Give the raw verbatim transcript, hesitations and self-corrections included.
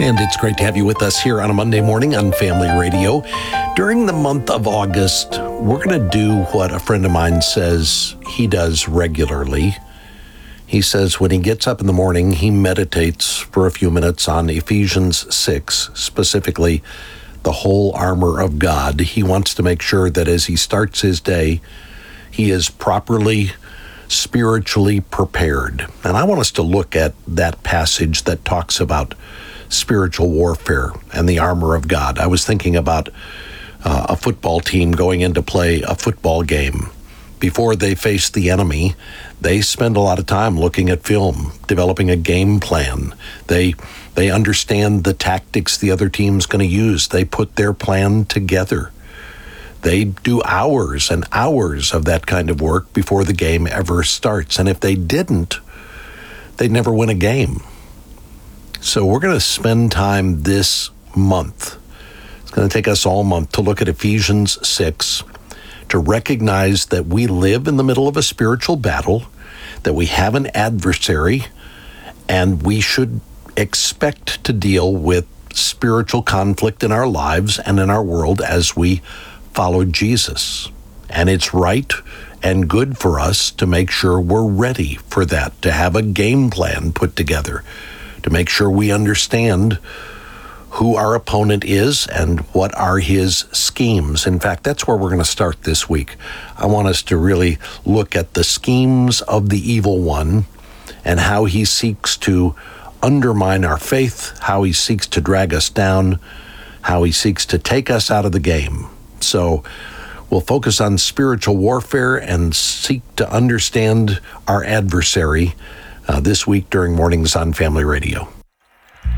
And it's great to have you with us here on a Monday morning on Family Radio. During the month of August, we're going to do what a friend of mine says he does regularly. He says when he gets up in the morning, he meditates for a few minutes on Ephesians six, specifically the whole armor of God. He wants to make sure that as he starts his day, he is properly spiritually prepared. And I want us to look at that passage that talks about spiritual warfare and the armor of God. I was thinking about uh, a football team going in to play a football game. Before they face the enemy, they spend a lot of time looking at film, developing a game plan. They they understand the tactics the other team's going to use. They put their plan together. They do hours and hours of that kind of work before the game ever starts. And if they didn't, they'd never win a game. So we're going to spend time this month. It's going to take us all month to look at Ephesians six, to recognize that we live in the middle of a spiritual battle, that we have an adversary, and we should expect to deal with spiritual conflict in our lives and in our world as we follow Jesus. And it's right and good for us to make sure we're ready for that, to have a game plan put together, to make sure we understand who our opponent is and what are his schemes. In fact, that's where we're going to start this week. I want us to really look at the schemes of the evil one and how he seeks to undermine our faith, how he seeks to drag us down, how he seeks to take us out of the game. So we'll focus on spiritual warfare and seek to understand our adversary uh, this week during Mornings on Family Radio.